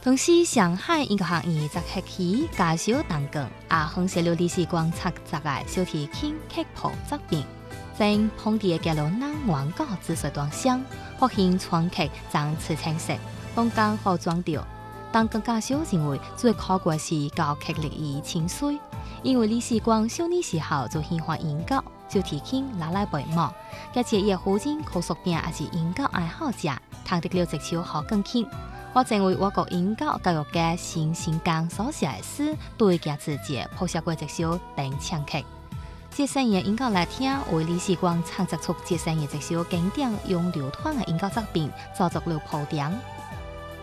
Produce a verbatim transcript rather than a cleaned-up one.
同时，上海音乐学院在客期介绍当讲，也分析了李时光策划的小提琴曲谱作品，将碰地嘅路南原稿知识当上，发现全曲将词清晰，当讲好装调。当更加少认为最考过是教曲力与情绪，因为李时光少年时候就喜欢音乐，小提琴拿来陪舞，而且也父亲可属病也是音乐爱好者，弹得了一首好钢琴。我认为我国音乐教育嘅新新纲所写的诗，对佢自己谱写过一首定唱曲。接下来音乐来听，为李时光创作出接下来一首经典用流传嘅音乐作品，造作了谱点。